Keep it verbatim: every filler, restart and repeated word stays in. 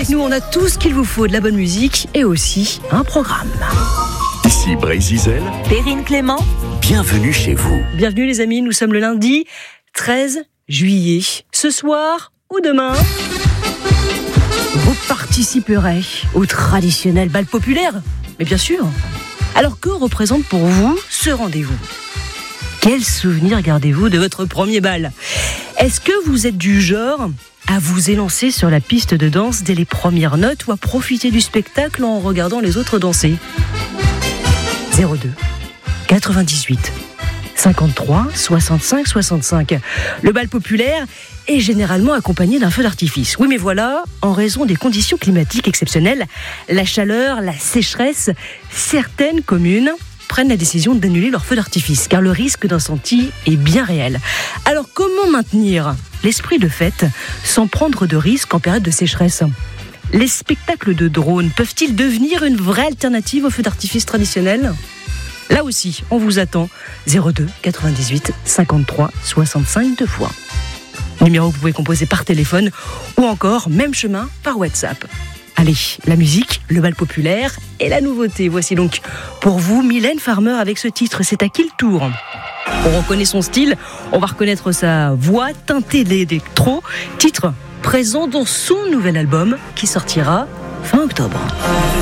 avec nous, on a tout ce qu'il vous faut, de la bonne musique et aussi un programme. Ici Brézizel, Perrine Clément, bienvenue chez vous. Bienvenue les amis, nous sommes le lundi treize juillet. Ce soir ou demain, vous participerez au traditionnel bal populaire. Mais bien sûr. Alors que représente pour vous ce rendez-vous ? Quel souvenir gardez-vous de votre premier bal ? Est-ce que vous êtes du genre à vous élancer sur la piste de danse dès les premières notes ou à profiter du spectacle en regardant les autres danser ? zéro deux quatre-vingt-dix-huit cinquante-trois soixante-cinq soixante-cinq. Le bal populaire est généralement accompagné d'un feu d'artifice. Oui, mais voilà, en raison des conditions climatiques exceptionnelles, la chaleur, la sécheresse, certaines communes prennent la décision d'annuler leur feu d'artifice, car le risque d'incendie est bien réel. Alors, comment maintenir l'esprit de fête sans prendre de risques en période de sécheresse ? Les spectacles de drones peuvent-ils devenir une vraie alternative au feu d'artifice traditionnel ? Là aussi, on vous attend. zéro deux quatre-vingt-dix-huit cinquante-trois soixante-cinq deux fois. Numéro que vous pouvez composer par téléphone ou encore, même chemin, par WhatsApp. Allez, la musique, le bal populaire et la nouveauté. Voici donc pour vous Mylène Farmer avec ce titre, c'est à qui le tour ? On reconnaît son style, on va reconnaître sa voix teintée d'électro. Titre présent dans son nouvel album qui sortira fin octobre.